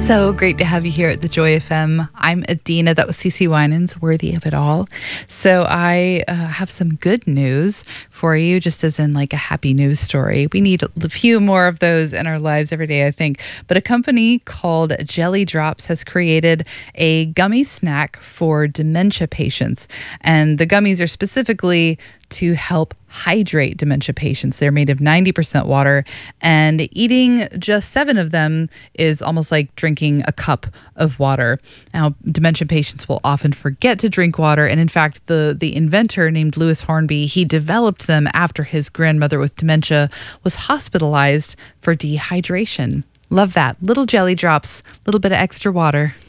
So great to have you here at the Joy FM. I'm Adina. That was CeCe Winans, Worthy of It All. So I have some good news for you, just as in like a happy news story. We need a few more of those in our lives every day, I think. But a company called Jelly Drops has created a gummy snack for dementia patients. And the gummies are specifically to help hydrate dementia patients. They're made of 90% water, and eating just 7 of them is almost like drinking a cup of water. Now, dementia patients will often forget to drink water, and in fact, the inventor named Lewis Hornby, he developed them after his grandmother with dementia was hospitalized for dehydration. Love that. Little jelly drops, little bit of extra water.